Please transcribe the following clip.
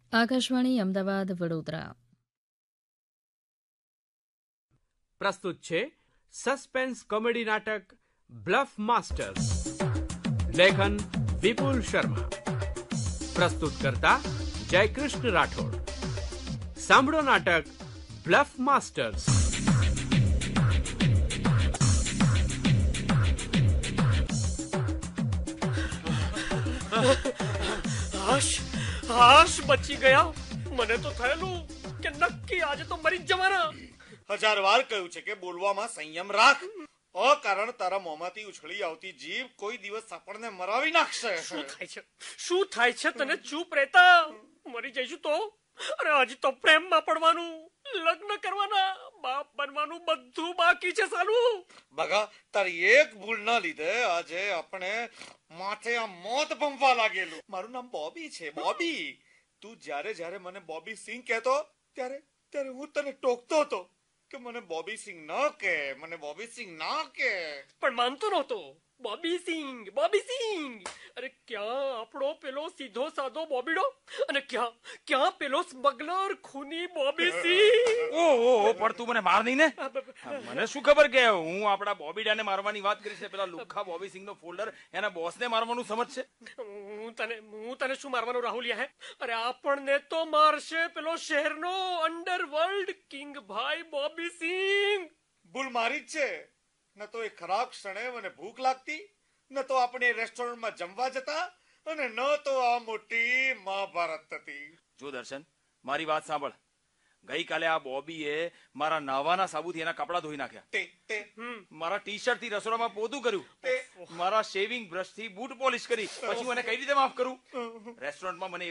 આકાશવાણી અમદાવાદ વડોદરા પ્રસ્તુત છે suspense comedy નાટક બ્લફ માસ્ટર્સ. લેખન વિપુલ શર્મા. પ્રસ્તુત કરતા જયકૃષ્ણ રાઠોડ. સાંભળો નાટક બ્લફ માસ્ટર્સ. હાશ બચી ગયા. મને તો થયેલું કે નક્કી આજે તો મરી જ જવાના. 1000 વાર કહ્યું છે કે બોલવામાં સંયમ રાખ. અકારણ તારા મોંમાંથી ઉછળી આવતી જીભ કોઈ દિવસ આપણને મરાવી નાખશે. શું થાય છે તને? ચૂપ રહેતા. મરી જઈશું તો? અરે હજી તો પ્રેમમાં પડવાનું, લગ્ન કરવાના, બાપ બનવાનું બધું બાકી છે સાલું. બગા તારી એક ભૂલના લીધે આજે આપણે માથે આ મોત ભંભવા લાગેલું. મારું નામ બોબી છે, બોબી. તું જ્યારે જ્યારે મને બોબી સિંહ કહેતો ત્યારે હું તને ટોકતો હતો કે મને બોબી સિંહ ન કે, મને બોબી સિંહ ના કે. પણ માનતો નહોતો. બોબી સિંહ, બોબી સિંહ. અરે ક્યાં આપણો પેલો સીધો સાધો બોબીડો અને ક્યાં પેલો સ્મગલર ખૂની બોબી સિંહ. ઓહો, પણ તું મને માર નહીં ને? મને શું ખબર કે હું આપણા બોબીડાને મારવાની વાત કરી છે. પેલા લુખ્ખા બોબી સિંહનો ફોલ્ડર એના બોસને મારવાનું સમજશે. હું તને શું મારવાનું રાહુલિયા હે? અરે આપણને તો મારશે પેલો શહેરનો અંડરવર્લ્ડ કિંગ ભાઈ બોબી સિંહ. ભૂલ મારી જ છે. ન તો એ ખરાબ ક્ષણે મને ભૂખ લાગતી, ન તો આપણે રેસ્ટોરન્ટમાં જમવા જતા, અને ન તો આ મોટી મહાભારત થતી. જો દર્શન, મારી વાત સાંભળ. ગઈકાલે આ બોબીએ મારા નાવાના સાબુથી એના કપડા ધોઈ નાખ્યા, મારા ટી શર્ટ થી રસોડામાં પોતું કર્યું, મારા શેવિંગ બ્રશ થી બૂટ પોલિશ કરી. પછી હું એને કઈ રીતે માફ કરું? રેસ્ટોરન્ટમાં મને